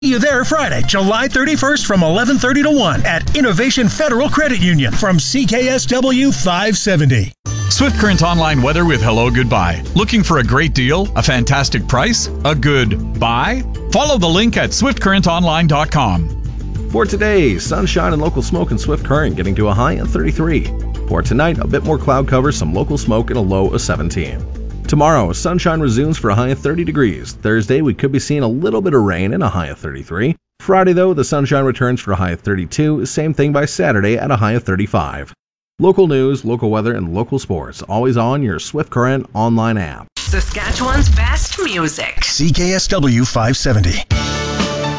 See you there Friday, July 31st from 11:30 to 1 at Innovation Federal Credit Union from CKSW 570. Swift Current online weather with hello goodbye. Looking for a great deal? A fantastic price? A good buy? Follow the link at swiftcurrentonline.com. For today, sunshine and local smoke in Swift Current getting to a high of 33. For tonight, a bit more cloud cover, some local smoke, and a low of 17. Tomorrow, sunshine resumes for a high of 30 degrees. Thursday, we could be seeing a little bit of rain and a high of 33. Friday, though, the sunshine returns for a high of 32. Same thing by Saturday at a high of 35. Local news, local weather, and local sports, always on your Swift Current online app. Saskatchewan's best music. CKSW 570.